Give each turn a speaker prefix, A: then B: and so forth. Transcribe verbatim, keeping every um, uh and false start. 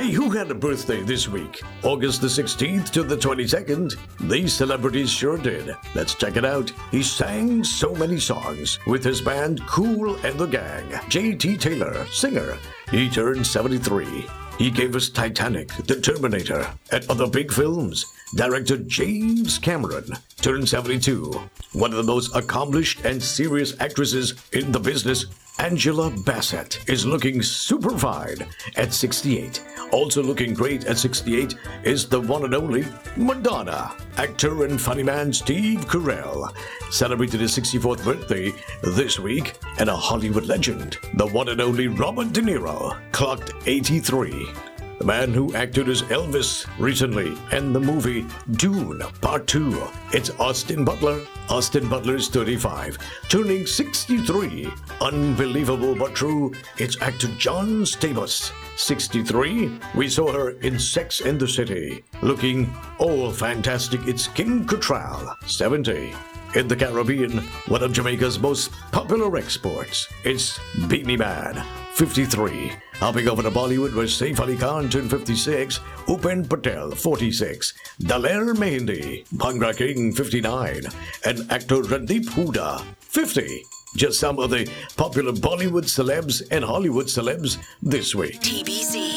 A: Hey, who had a birthday this week? August the sixteenth to the twenty-second? These celebrities sure did. Let's check it out. He sang so many songs with his band Kool and the Gang. J T Taylor, singer. He turned seventy-three. He gave us Titanic, The Terminator, and other big films. Director James Cameron turned seventy-two. One of the most accomplished and serious actresses in the business, Angela Bassett, is looking super fine at sixty-eight. Also looking great at sixty-eight is the one and only Madonna. Actor and funny man Steve Carell celebrated his sixty-fourth birthday this week, and a Hollywood legend, the one and only Robert De Niro, clocked eighty-three. The man who acted as Elvis recently in the movie Dune Part two. It's Austin Butler. Austin Butler is thirty-five, turning sixty-three. Unbelievable but true, it's actor John Stamos. sixty-three, we saw her in Sex and the City. Looking all fantastic, it's Kim Cattrall. seventy. In the Caribbean, one of Jamaica's most popular exports, it's Beanie Man. fifty-three. Hopping over to Bollywood where Saif Ali Khan turned fifty-six, Upen Patel, forty-six, Daler Mehndi, Bhangra King, fifty-nine, and actor Randeep Hooda, fifty. Just some of the popular Bollywood celebs and Hollywood celebs this week.
B: T B C.